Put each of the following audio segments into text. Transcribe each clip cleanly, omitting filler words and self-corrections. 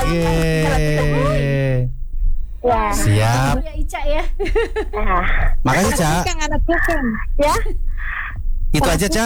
Oke. Ya. Siap. Ya Ica ya. Nah, Makasih, Ca. Anak tukang. ya. Itu aja, Ca.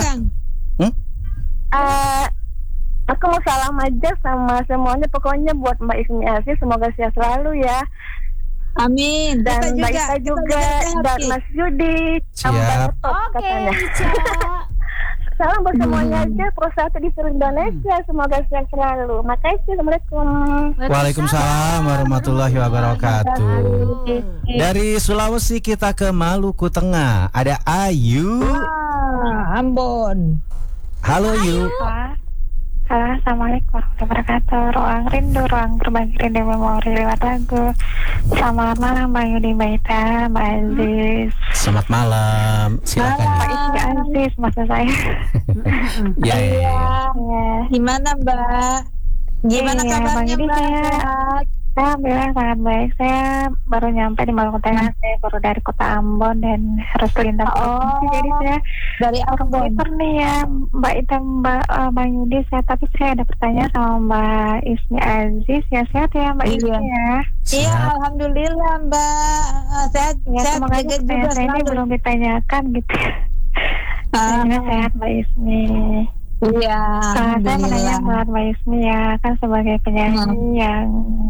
Aku mau salam aja sama semuanya. Pokoknya buat Mbak Ismi Asih, semoga sehat selalu ya. Amin. Dan Mbak Ita juga, dan Mas Yudi. Siap. Oke, Katanya. Ica. Salam buat semuanya aja, Pro 1 di seluruh Indonesia. Semoga sehat selalu. Makasih, Assalamualaikum. Waalaikumsalam warahmatullahi wabarakatuh. Dari Sulawesi kita ke Maluku Tengah. Ada Ayu. Ambon. Halo Ayu. Assalamualaikum warahmatullahi wabarakatuh. Ruang rindu, ruang berbagi rindu memori lewat lagu. Selamat malam Mbak Yudi, Mbak Ita, Mbak Aziz. Selamat malam. Silakan. Mbak Ismi Aziz, maksud saya. Ya. Ya. Gimana Mbak? Gimana Iya, kabarnya Bang Yudi, Mbak? saya- Alhamdulillah sangat baik. Saya baru nyampe di Maluku Tengah. Saya baru dari kota Ambon dan harus lintas provinsi. Jadi saya Dari Ambon. komputer nih ya Mbak Ita, Mbak Yudi. Tapi saya ada pertanyaan sama Mbak Ismi Aziz. Ya sehat ya Mbak Iya. Ismi ya. Iya, alhamdulillah Mbak. Sehat, Ya sehat semoga juga pertanyaan saya ini selalu. belum ditanyakan gitu. Semoga sehat Mbak Ismi. Iya, Saya menanya alhamdulillah. buat Mbak Ismi ya, kan sebagai penyanyi yang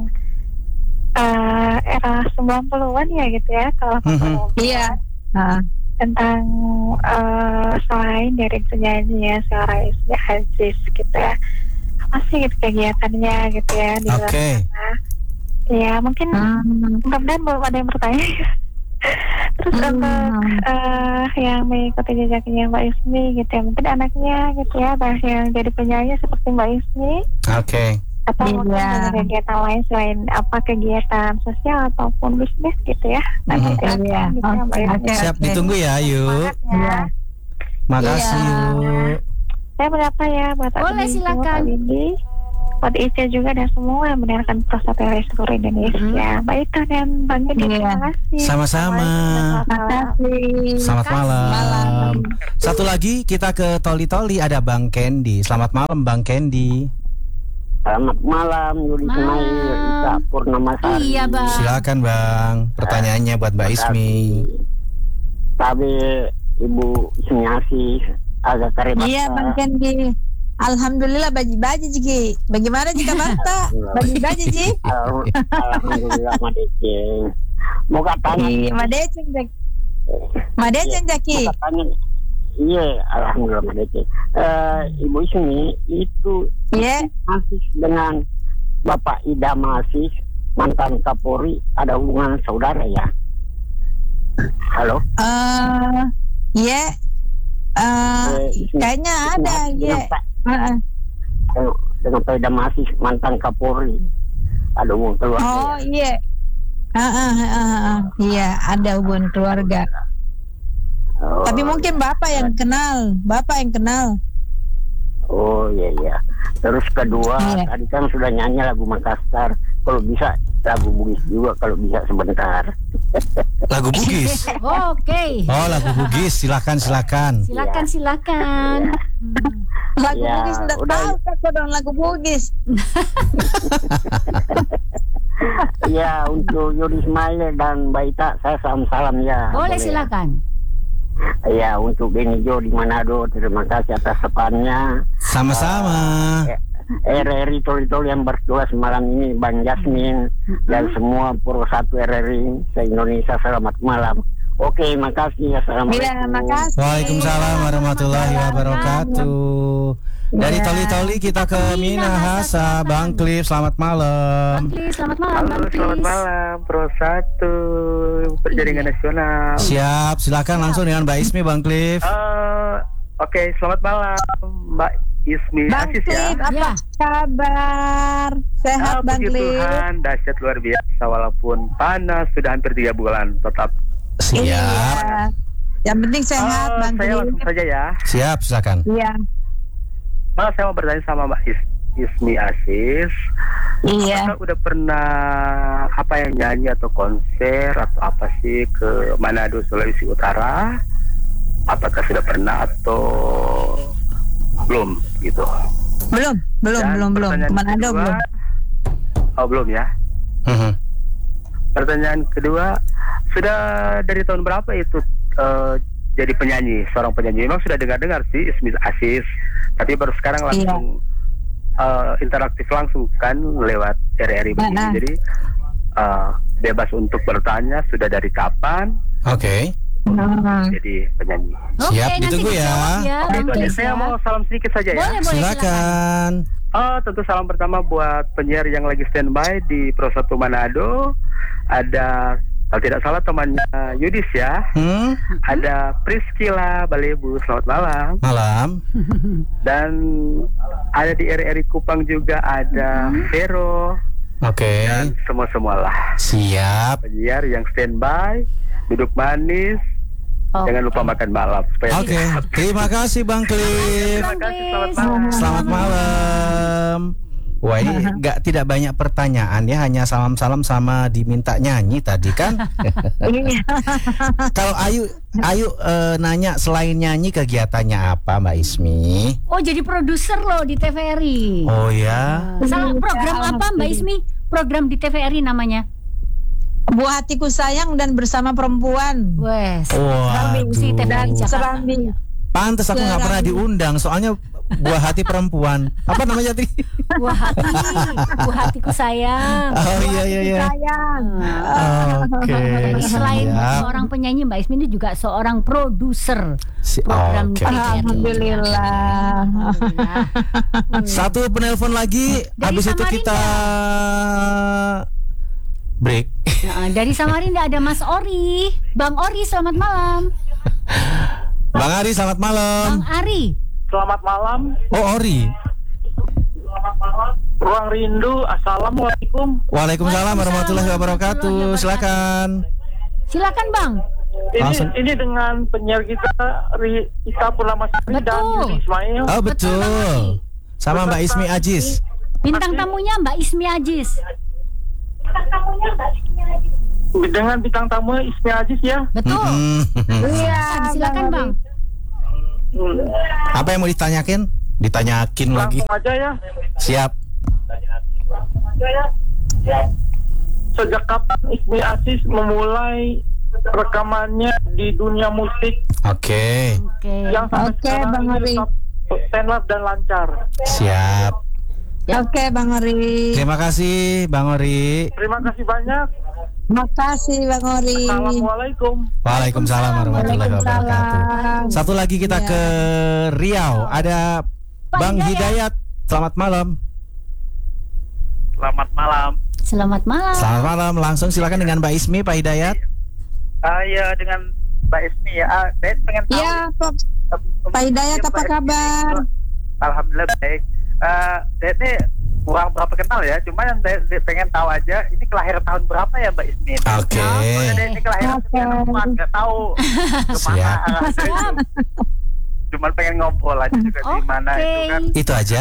era 90-an ya gitu ya, kalau Iya. tentang selain dari penyanyi ya seorang Ismi Aziz gitu ya, apa sih gitu kegiatannya gitu ya di luar Oke. sana. Ya mungkin mudah-mudahan belum ada yang bertanya. Terus untuk yang mengikuti jejaknya Mbak Ismi gitu ya, mungkin anaknya gitu ya, bahas yang jadi penyanyi seperti Mbak Ismi, Oke. atau mungkin ada kegiatan lain selain apa kegiatan sosial ataupun bisnis gitu ya. Nanti silakan gitu ya, Mbak Ismi. Siap, ditunggu ya Ayu. Semangat ya. Makasih Yu. Saya berapa ya buat Boleh, admin silakan. semua, Pak Windy, buat Ica juga dan semua yang mendengarkan Pro 1 dari seluruh Indonesia. Mbak Ita dan Bang Yudi, terima kasih. Sama-sama. Assalamualaikum. Selamat malam. Satu lagi kita ke Toli-Toli, ada Bang Kendi. Selamat malam Bang Kendi. Selamat malam Yudi Ismail, Ita Purnamasari. Iya Bang. Silakan Bang. Pertanyaannya buat Mbak Ismi. Tapi Ibu Ismi Asih agak kareba. Iya, Bang Kendi. Alhamdulillah baji-baji Ji. Bagaimana jika Banta? Baji-baji Ji. Alhamdulillah Madece. Mau katanya. Iya, Madeceng Jaki. Madeceng Jaki. Mau katanya. Iya, alhamdulillah Madece. Ibu Ismi itu Iya. Asih dengan Bapak Idam Asih, mantan Kapolri, ada hubungan saudara ya? Halo? Iya. Kayaknya ada, iya. Dengan Pak Idam Asih, mantan Kapolri, ada hubungan keluarga. Oh, ya? iya. Iya, ada hubungan keluarga. Oh, Tapi mungkin Bapak yang kenal. oh iya. Terus kedua, Iya. tadi kan sudah nyanyi lagu Makassar. Kalau bisa lagu Bugis juga, kalau bisa sebentar. Lagu Bugis. Oke. Oh, lagu Bugis. Silakan. Silakan. Lagu Ya, Bugis sudah udah. tahu kok dong lagu Bugis. Iya, untuk Yudi Ismail dan Mbak Ita, saya salam ya. Boleh ya? silakan. Iya, untuk Beni Jo di Manado, terima kasih atas sepannya. Sama-sama. RRI Toli-Toli yang bertugas malam ini, Bang Jasmin dan semua Pro 1 RRI se-Indonesia, selamat malam. Oke, makasih. Assalamualaikum. Iya, makasih. Waalaikumsalam warahmatullahi wabarakatuh. Dari Toli-Toli kita ke Minahasa, Bang Cliff. Selamat malam. Please, selamat malam Bang Halo, selamat Chris. malam Pro 1 Perjaringan Nasional. Siap, silakan langsung dengan Mbak Ismi, Bang Cliff. Oke, selamat malam Mbak Ismi Bang Aziz ya. Cliff, apa Ya. kabar? Sehat Bang Puji Cliff? Tuhan, dahsyat luar biasa walaupun panas sudah hampir 3 bulan tetap. Siap. Iya. Yang penting sehat Bang Saya langsung Cliff. saja ya. Siap, silakan. Iya. Saya mau bertanya sama Mbak Ismi Aziz. Iya. Apakah udah pernah nyanyi atau konser atau apa sih ke Manado, Sulawesi Utara? Apakah sudah pernah atau belum gitu? Belum. Dan Manado pertanyaan belum. Oh, belum ya. Pertanyaan kedua, sudah dari tahun berapa itu jadi penyanyi, seorang penyanyi? Memang sudah dengar sih Ismi Aziz, tapi baru sekarang langsung interaktif langsung kan lewat RRI begini. Jadi bebas untuk bertanya sudah dari kapan? Oke. Jadi penyanyi. Siap, ditunggu ya. Oke, itu aja. Saya mau salam sedikit saja ya. Boleh, Silakan. Tentu salam pertama buat penyiar yang lagi standby di Pro 1 Manado. Ada, kalau tidak salah temannya Yudis ya. Ada Priscila Balebu, selamat malam. Malam. Dan ada di RRI Kupang juga ada Vero. Oke. Dan semua-semualah Siap. penyiar yang standby, duduk manis. Jangan lupa makan malam supaya Oke. Terima kasih Bang Cliff. Terima kasih, selamat malam. Selamat malam. Wah, ini tidak banyak pertanyaan ya, hanya salam-salam sama diminta nyanyi tadi kan. Kalau Ayu nanya selain nyanyi kegiatannya apa Mbak Ismi? Oh, jadi produser loh di TVRI. Oh ya. Salah, program apa Mbak Ismi? Program di TVRI namanya? Buah Hatiku Sayang dan Bersama Perempuan. Wes. Waduh. Si TVRI Jakarta. Serambi. Pantes aku nggak pernah diundang, soalnya buah hati perempuan. Apa namanya tadi? Buah hatiku sayang. Oh iya. Sayang. Oke. Jadi selain siap. seorang penyanyi, Mbak Ismi ini juga seorang produser program Oke. TVRI. Alhamdulillah. Satu penelpon lagi, Dari habis itu Samarinda. kita break. Nah, dari Samarinda ada Mas Ori. Bang Ori, selamat malam. Bang Ari, selamat malam. Bang Ari. Selamat malam. Oh, Ori. Ruang Rindu. Assalamualaikum. Waalaikumsalam warahmatullahi wabarakatuh. Silakan. Silakan Bang. Langsung. Ini dengan penyiar kita Ika Purnamasari dan Betul. Yudi Ismail. Oh, betul. Sama Mbak Ismi Aziz. Bintang tamunya Mbak Ismi Aziz. Dengan bintang tamu Ismi Aziz ya. Betul. Iya, Silakan Bang. Apa yang mau ditanyakin? Ditanyakin lagi. Langsung aja ya. Siap. Sejak kapan Ismi Aziz memulai rekamannya di dunia musik Oke. yang sampai Oke, sekarang Bang ini Ari. tetap stand dan lancar? Siap. Oke, Bang Ori. Terima kasih Bang Ori. Terima kasih banyak. Makasih Bang Ori. Assalamualaikum. Waalaikumsalam warahmatullahi wabarakatuh. Satu lagi kita Ya. ke Riau. Ada Pak Bang Hidayat. Hidayat. Selamat malam. Selamat malam. Selamat malam. Selamat malam. Langsung silakan dengan Mbak Ismi, Pak Hidayat. Ya dengan Mbak Ismi ya. Saya pengen tahu. Iya, Pak Hidayat apa kabar? Alhamdulillah baik. Dede kurang berapa kenal ya, cuma yang Dede pengen tahu aja, ini kelahiran tahun berapa ya Mbak Ismi? Oke. Ini kelahiran 94, nggak tahu kemana Siap. arahnya. Cuman pengen ngobrol aja juga di mana itu kan. Itu aja.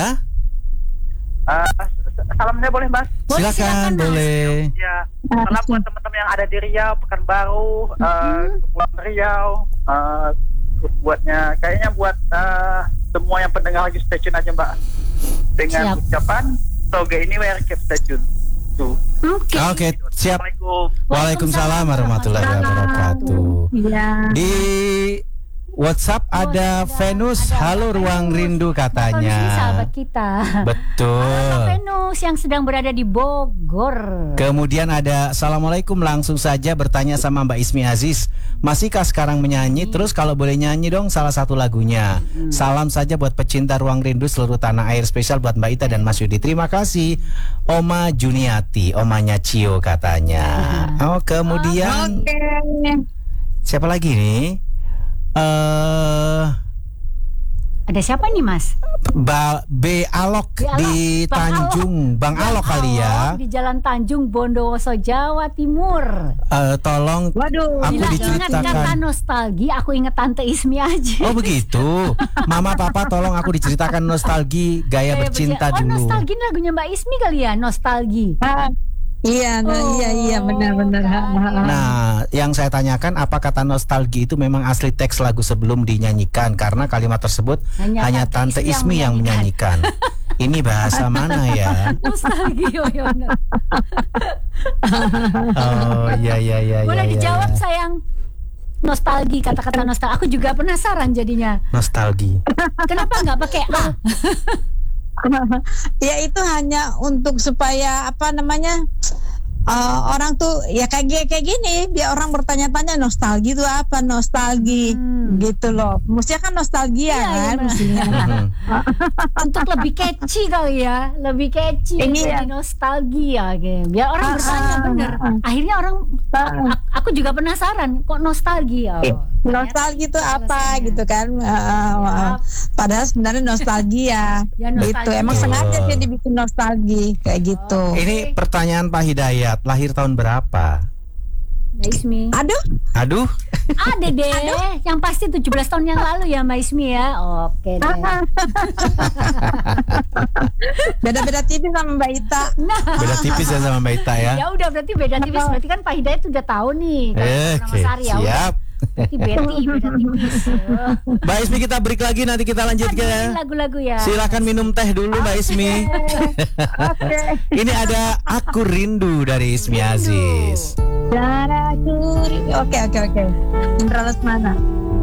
Salamnya boleh Mas? Silakan, Mas. boleh. Ya, salam buat teman-teman yang ada di Riau, Pekanbaru, Kepulauan Riau. Terus buatnya, kayaknya buat semua yang pendengar lagi stay tune aja Mbak. Dengan Siap. ucapan Toge ini where keep stay tune. Tuh. Oke, siap. Assalamualaikum. Waalaikumsalam warahmatullahi wabarakatuh. Iya. Di WhatsApp ada Venus, halo Ruang Rindu Ini katanya. sahabat kita. Halo Betul. Venus yang sedang berada di Bogor. Kemudian ada Assalamualaikum, langsung saja bertanya sama Mbak Ismi Aziz, masihkah sekarang menyanyi? Terus kalau boleh nyanyi dong salah satu lagunya. Salam saja buat pecinta Ruang Rindu seluruh tanah air, spesial buat Mbak Ita dan Mas Yudi. Terima kasih. Oma Juniati, omanya Cio katanya. Oh, kemudian Oke. siapa lagi nih? Ada siapa nih Mas? B Alok Alok, di Bang Tanjung, Bang Alok kali ya. Di Jalan Tanjung Bondowoso, Jawa Timur. Tolong Waduh. aku Bila ingat kata diceritakan. nostalgia, aku ingat Tante Ismi aja. Oh begitu. Mama papa tolong aku diceritakan nostalgia gaya bercinta Oh, dulu. nostalgia ini lagunya Mbak Ismi kali ya, nostalgia. Iya, iya benar-benar. Nah, yang saya tanyakan apa kata nostalgia itu memang asli teks lagu sebelum dinyanyikan, karena kalimat tersebut hanya Tante Ismi yang menyanyikan. Ini bahasa mana ya? Nostalgia Yono. Oh iya. Boleh dijawab sayang. Nostalgia, kata-kata nostalgia. Aku juga penasaran jadinya. Nostalgia. Kenapa nggak pakai A? Ya itu hanya untuk supaya apa namanya orang tuh ya kayak gini biar orang bertanya-tanya nostalgia itu apa gitu loh. Mestinya kan nostalgia kan mestinya. Untuk lebih catchy kali ya, lebih catchy jadi nostalgia gitu. Biar orang bertanya bener. Akhirnya orang aku juga penasaran kok nostalgia. Nostalgia itu apa gitu kan? Padahal sebenarnya nostalgia. Ya, nostalgia. Gitu. Emang sengaja dia dibikin nostalgia kayak gitu. Ini pertanyaan Pak Hidayat, lahir tahun berapa? Mbak Ismi. Aduh. Ada deh. Yang pasti 17 tahun yang lalu ya Mbak Ismi ya. Oke deh. Beda-beda tipis sama Mbak Ita. Beda tipis ya sama Mbak Ita ya. Ya udah berarti beda tipis. Berarti kan Pak Hidayat udah tahu nih. Oke, siap. Berarti beda tipis. Mbak Ismi kita break lagi, nanti kita lanjut ke lagu-lagu ya. Silakan minum teh dulu Mbak Ismi. Ini ada Aku Rindu dari Ismi Aziz. Oke. Indra Lesmana.